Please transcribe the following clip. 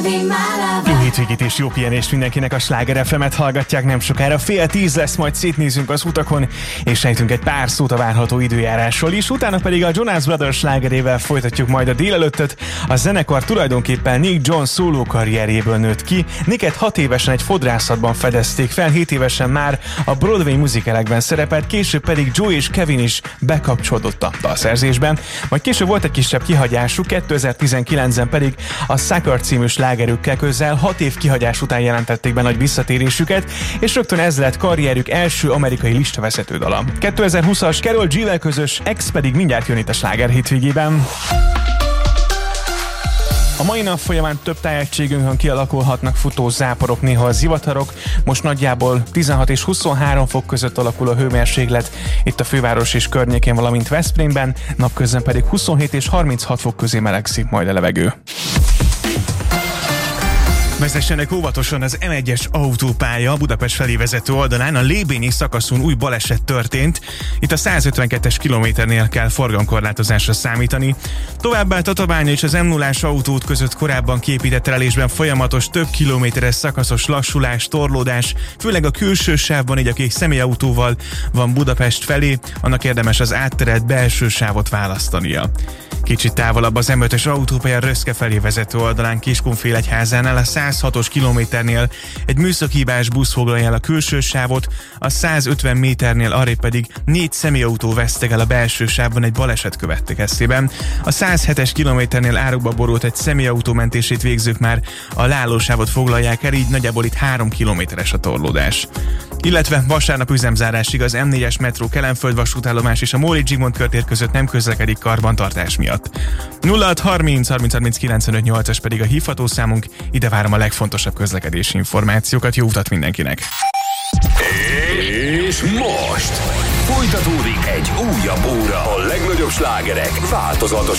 Jó hétvégét és jó pihenést mindenkinek, a Sláger FM-et hallgatják, nem sokára 9:30 lesz, majd szétnézünk az utakon, és sejtünk egy pár szót a várható időjárásról is, utána pedig a Jonas Brothers slágerével folytatjuk majd a délelőttöt. A zenekar tulajdonképpen Nick Jones szóló karrierjéből nőtt ki. Nicket 6 évesen egy fodrászatban fedezték fel, 7 évesen már a Broadway musicalekben szerepelt, később pedig Joe és Kevin is bekapcsolódott a dalszerzésben. Majd később volt egy kisebb kihagyásuk, 2019-ben pedig a Sucker című slágerükkel közel 6 év kihagyás után jelentették be nagy visszatérésüket, és rögtön ez lett karrierjük első amerikai listavezető dala. 2020-as Karol G-vel közös X pedig mindjárt jön itt a Sláger hétvégében. A mai nap folyamán több tájegységünkön kialakulhatnak futózáporok, néha zivatarok. Most nagyjából 16 és 23 fok között alakul a hőmérséklet itt a főváros és környékén, valamint Veszprémben, napközben pedig 27 és 36 fok közé melegszik majd a levegő. Vezessenek óvatosan az M1-es autópálya Budapest felé vezető oldalán, a Lébényi szakaszon új baleset történt. Itt a 152-es kilométernél kell forgalomkorlátozásra számítani. Továbbá Tatabánya és az M0-ás autóút között korábban kiépített terelésben folyamatos több kilométeres szakaszos lassulás, torlódás, főleg a külső sávban, így aki személyautóval van Budapest felé, annak érdemes az átterelt belső sávot választania. Kicsit távolabb az M5-ös autópálya Röszke felé vezető oldalán Kiskunfélegyházánál a 106-os kilométernél egy műszakihibás busz foglalja el a külső sávot, a 150 méternél arrébb pedig 4 személyautó veszteg el a belső sávban egy baleset következtében. A 107-es kilométernél árokba borult egy személyautó mentését végzők már a leállósávot foglalják el, így nagyjából itt 3 kilométeres a torlódás. Illetve vasárnap üzemzárásig az M4-es metró Kelenföld vasútállomás és a Móricz Zsigmond körtér között nem közlekedik karbantartás miatt. 0630 30 30 95 8-as pedig a hívható számunk, ide várom a legfontosabb közlekedési információkat, jó utat mindenkinek! És most folytatódik egy újabb óra, a legnagyobb slágerek változatos